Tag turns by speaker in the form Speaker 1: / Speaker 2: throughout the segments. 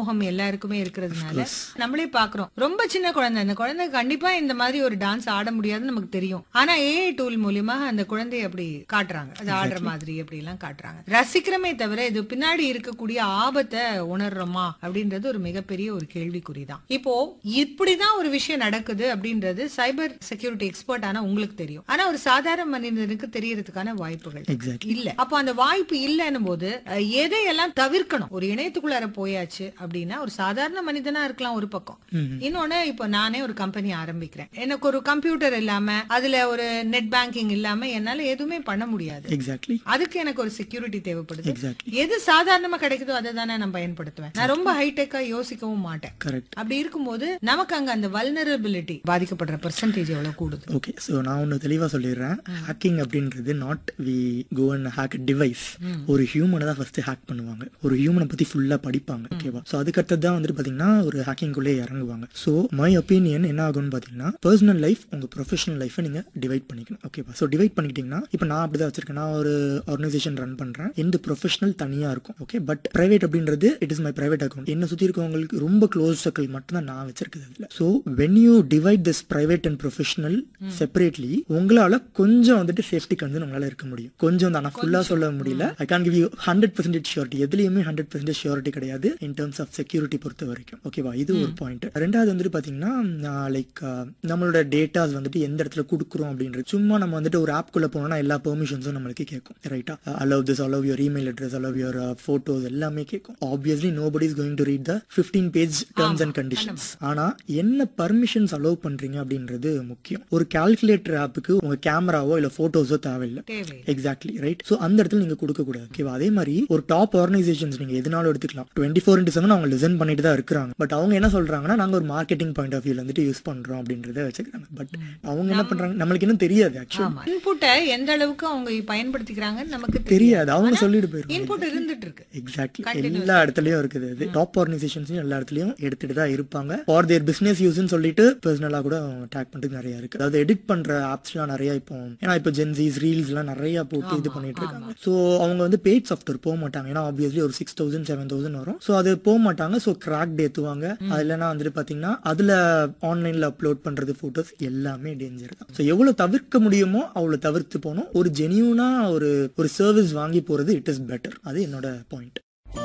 Speaker 1: மோகம் எல்லாருக்குமே இருக்கிறதுனால நம்மளே பாக்குறோம். ரொம்ப சின்ன குழந்தை, அந்த குழந்தை கண்டிப்பா இந்த மாதிரி ஒரு டான்ஸ் ஆட முடியாதுன்னு நமக்கு தெரியும். ஆனா ஏஐ டூல் மூலியமா அந்த குழந்தைய அப்படி காட்டுறாங்க, அது ஆடுற மாதிரி அப்படி எல்லாம் காட்டுறாங்க. ரசிக்கிறமே தவிர இது பின்னாடி இருக்கக்கூடிய ஆபத்தை உணர்றோமா அப்படின்றது ஒரு மிகப்பெரிய ஒரு கேள்விக்குறிதான். இப்போ இப்படிதான் ஒரு விஷயம் நடக்குது அப்படின்றது சைபர் செக்யூரிட்டி எக்ஸ்பர்ட் ஆனா உங்களுக்கு தெரியும். ஆனா ஒரு சாதாரண மனிதனுக்கு தெரியறதுக்கான வாய்ப்புகள் இல்ல. அப்போ அந்த வாய்ப்பு இல்லைன்னும் போது எதையெல்லாம் தவிர்க்கணும்? ஒரு இணையத்துக்குள்ளார போயாச்சு அப்படின்னா ஒரு சாதாரண மனிதனா இருக்கலாம் ஒரு பக்கம். இன்னொன்னு, இப்போ நானே ஒரு கம்பெனி ஆரம்பிக்கிறேன், எனக்கு ஒரு கம்ப்யூட்டர் இல்லாம அதுல ஒரு நெட் பேங்கிங் இல்லாம என்னால எதுவுமே பண்ண முடியாது. அதுக்கு எனக்கு ஒரு செக்யூரிட்டி தேவைப்படுது. எது சாதாரணமா கிடைக்குதோ அதை தானே நான் பயன்படுத்துவேன். நான் ரொம்ப ஹைடெக்கா யோசிக்கவும் மாட்டேன். அப்படி இருக்கும்போது நமக்கு அங்க அந்த வல்னரபிலிட்டி பாதிக்கப்படுற பெர்சன்டேஜ் எவ்வளவு கூடுது?
Speaker 2: ஓகே, சோ நான் ஒன்னு தெளிவா சொல்லிடுறேன். ஹேக்கிங் அப்படின்றது not we go and hack device. ஒரு ஹியூமனை தான் ஃபர்ஸ்ட் ஹேக் பண்ணுவாங்க, ஒரு ஹியூமனை பத்தி ஃபுல்லா படிப்பாங்க. ஓகேவா? சோ அதுக்கு அடுத்தது தான் வந்துட்டு பாத்தீங்கன்னா ஒரு ஹேக்கிங் குள்ளே இறங்குவாங்க. சோ மை ஒப்பீனியன் என்ன ஆகும்னு பாத்தீங்கன்னா, பர்சனல் லைஃப் உங்க ப்ரொஃபஷனல் லைஃப் நீங்க டிவைட் பண்ணிக்கணும். ஓகேவா? சோ டிவைட் பண்ணிக்கிட்டீங்கன்னா, இப்போ நான் அப்படிதான் வச்சிருக்கேன். நான் ஒரு ஆர்கனைசேஷன் ரன் பண்றேன், எந்த ப்ரொஃபஷனல் தனியா இருக்கும். ஓகே, பட் பிரைவேட் அப்படின்றது it is my private account. என்ன சுத்தி இருக்கவங்களுக்கு ரொம்ப க்ளோஸ் சர்க்கிள் மட்டும் தான் நான் வச்சிருக்கிறது இல்ல. So when you divide this private and professional separately, உங்களால கொஞ்சம் வந்துட்டு சேஃப்டி கன்சர்ன் உங்களால இருக்க முடியும். கொஞ்சம் தான், நான் ஃபுல்லா சொல்ல முடியல. ஐ கான் கிவ் யூ 100% ஷூரிட்டி. எதுலயுமே 100% ஷூரிட்டி கிடையாது இன் டர்ம்ஸ் ஆஃப் செக்யூரிட்டி பொறுத்த வரைக்கும். ஓகேவா? இது ஒரு பாயிண்ட். ரெண்டாவது வந்துட்டு பாத்தீங்கன்னா, லைக் நம்மளோட டேட்டாஸ் வந்துட்டு எந்த இடத்துல கொடுக்குறோம் அப்படின்றது, சும்மா நம்ம வந்துட்டு ஒரு ஆப் குள்ள போனோம்னா எல்லா பெர்மிஷன்ஸும் நம்மளுக்கு கேட்கும். ரைட்டா? Allow this, allow your email address, allow your photos எல்லாமே கேட்கும். Obviously nobody is going to read the 15 page terms and conditions. ஆனா என்ன பர்மிஷன்ஸ் அலோவ் பண்றீங்க அப்படின்றது முக்கியம். ஒரு கால்குலேட்டர் ஆப்புக்கு உங்க கேமராவோ இல்ல போட்டோஸோ தேவையில்லை. Exactly right. சோ அந்த இடத்துல நீங்க கொடுக்க கூடாது. ஓகேவா? அதே மாதிரி ஒரு டாப் ஆர்கனைசேஷன்ஸ் நீங்க எதனாலும் எடுத்துக்கலாம், 24/7 அவங்க லிசன் பண்ணிட்டு தான் இருக்காங்க. பட் அவங்க என்ன சொல்றாங்கன்னா, நாங்க ஒரு மார்க்கெட்டிங் பாயிண்ட் ஆஃப் வியூல வந்துட்டு யூஸ் பண்றோம் அப்படின்றத வச்சுக்கிறாங்க. பட் அவங்க என்ன பண்றாங்க நம்மளுக்கு இன்னும் தெரியாது. ஆக்சுவலா
Speaker 1: இன்புட்டை எந்த அளவுக்கு அவங்க பயன்படுத்திக்கிறாங்கன்னு நமக்கு
Speaker 2: தெரியாது. அவங்க சொல்லிட்டு போயிருக்காங்க.
Speaker 1: இன்புட் இருந்துட்டு இருக்கு.
Speaker 2: எக்ஸாக்ட்லி எல்லா இடத்துலயும் இருக்குது. அது டாப் ஆர்கனைசேஷன்ஸ் எல்லா இடத்துலயும் எடுத்துட்டு தான் இருப்பாங்க. ஃபார் தேர் பிசினஸ் யூஸ்னு சொல்லிட்டு பர்சனலா கூட டாக் பண்றதுக்கு நிறைய இருக்கு. அதாவது எடிட் பண்ற ஆப்ஸ்லாம் நிறைய இப்போ, ஏன்னா இப்போ ஜென்ஸீஸ் ரீல்ஸ் எல்லாம் நிறைய போட்டு இது பண்ணிட்டு இருக்காங்க. சோ அவங்க வந்து பெய்ட் சாஃப்ட்வேர் போக மாட்டாங்க. ஏன்னா ஆப்வியஸ்லி ஒரு 6,000 7,000 வரும். சோ அது போக மாட்டாங்க. So crack ஏத்துவாங்க. அதுலனா வந்துட்டு பாத்தீங்கன்னா அதுல ஆன்லைன்ல அப்லோட் பண்றது போட்டோஸ் எல்லாமே டேஞ்சர் தான். சோ எவ்வளவு தவிர்க்க முடியுமோ அவ்வளவு தவிர்த்து போகணும். ஒரு ஜெனியூனா ஒரு சர்வீஸ் வாங்கி போறது இட் இஸ் பெட்டர். அது என்னோட பாயிண்ட்.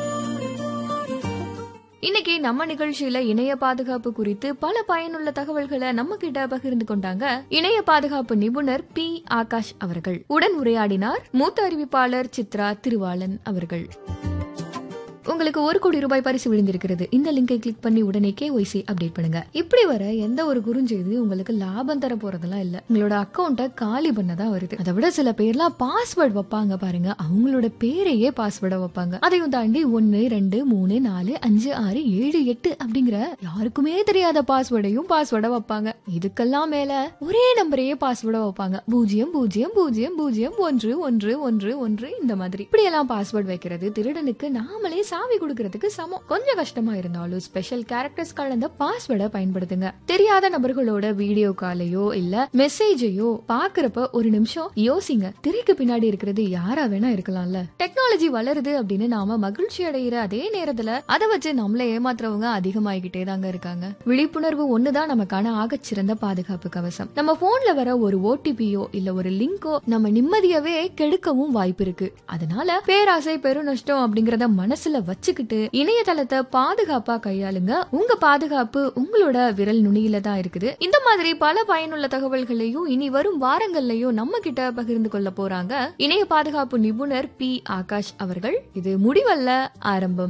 Speaker 3: இன்னைக்கு நம்ம நிகழ்ச்சியில இணைய பாதுகாப்பு குறித்து பல பயனுள்ள தகவல்களை நம்ம கிட்ட பகிர்ந்து கொண்டாங்க இணைய பாதுகாப்பு நிபுணர் பி. ஆகாஷ் அவர்கள். உடன் உரையாடினார் மூத்த அறிவிப்பாளர் சித்ரா திருவாளன் அவர்கள். உங்களுக்கு 1 கோடி ரூபாய் பரிசு விழுந்திருக்கிறது. இந்த லிங்கை கிளிக் பண்ணி உடனே KYC அப்டேட் பண்ணுங்க. இப்படி வர எந்த ஒரு குறுஞ்செய்தி உங்களுக்கு லாபம் தர போறதெல்லாம் இல்ல. உங்களோட அக்கௌண்ட்டை காலி பண்ணதான் வருது. அதை விட சில பேர்லாம் பாஸ்வேர்ட் வைப்பாங்க பாருங்க, அவங்களோட பேரையே பாஸ்வேர்டா வைப்பாங்க. அதையும் தாண்டி 1 2 3 4 5 6 7 8 அப்படிங்கிற யாருக்குமே தெரியாத பாஸ்வேர்டையும் பாஸ்வேர்டா வைப்பாங்க. இதுக்கெல்லாம் மேல ஒரே நம்பரையே பாஸ்வேர்டா வைப்பாங்க. 0 0 0 0 1 1 1 1 இந்த மாதிரி. இப்படி எல்லாம் பாஸ்வேர்ட் வைக்கிறது திருடனுக்கு நாமளே சாவி கொடுக்கிறதுக்கு சமம். கொஞ்சம் கஷ்டமா இருந்தாலும் ஸ்பெஷல் கேரக்டர்ஸ் கலந்த பாஸ்வேர்டை பயன்படுத்துங்க. தெரியாத நபர்களோட வீடியோ காலையோ இல்ல மெசேஜையோ பாக்குறப்ப ஒரு நிமிஷம் யோசிங்க. திரைக்கு பின்னாடி இருக்கிறது யாரா வேணா இருக்கலாம்ல. டெக்னாலஜி வளருது அப்படின்னு நாம மகிழ்ச்சி அடைகிற அதே நேரத்துல அதை வச்சு நம்மள ஏமாத்துறவங்க அதிகமாகிட்டே தாங்க இருக்காங்க. விழிப்புணர்வு ஒண்ணுதான் நமக்கான ஆகச்சிறந்த பாதுகாப்பு கவசம். நம்ம போன்ல வர ஒரு OTPயோ இல்ல ஒரு லிங்கோ நம்ம நிம்மதியவே கெடுக்கவும் வாய்ப்பு இருக்கு. அதனால பேராசை பெருநஷ்டம் அப்படிங்கறத மனசுல வச்சுக்கிட்டு இணையதளத்தை பாதுகாப்பா கையாளுங்க. உங்க பாதுகாப்பு உங்களோட விரல் நுனியில தான் இருக்குது. இந்த மாதிரி பல பயனுள்ள தகவல்களையும் இனி வரும் வாரங்கள்லயும் நம்ம கிட்ட பகிர்ந்து கொள்ள போறாங்க இணைய பாதுகாப்பு நிபுணர் பி. ஆகாஷ் அவர்கள். இது முடிவல்ல, ஆரம்பம்.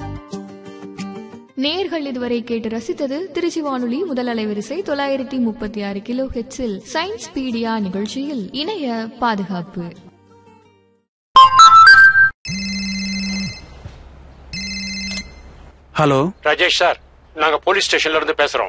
Speaker 3: நேர்கள் இதுவரை கேட்டு ரசித்தது திருச்சி வானொலி முதல் அலைவரிசை 936 கிலோஹெர்ட்ஸில் சயின்ஸ் பீடியா நிகழ்ச்சியில் இணைய பாதுகாப்பு.
Speaker 4: ஹலோ ராஜேஷ் சார், நாங்க போலீஸ் ஸ்டேஷன்ல இருந்து பேசுறோம்.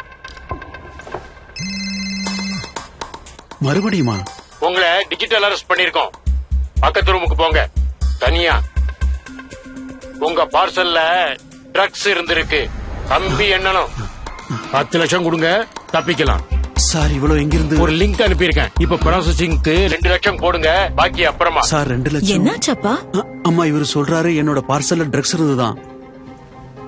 Speaker 4: மறுபடியுமா? உங்களை டிஜிட்டல் அரெஸ்ட் பண்ணிருக்கோம். பக்கத்து ரூமுக்கு போங்க. தனியா. உங்க பார்சல்ல ட்ரக்ஸ் இருந்திருக்கு. கம்பி எண்ணணும். 10 லட்சம் கொடுங்க, தப்பிக்கலாம். சார் இவ்வளவு எங்கிருந்து? ஒரு லிங்க் அனுப்பியிருக்கேன். இப்ப ப்ராசஸிங்க்கு 2 லட்சம் போடுங்க, பாக்கி அப்புறமா. சார் 2 லட்சம் என்னாச்சப்பா? அம்மா இவரு சொல்றாரு என்னோட பார்சல்ல ட்ரக்ஸ் இருந்துதான்.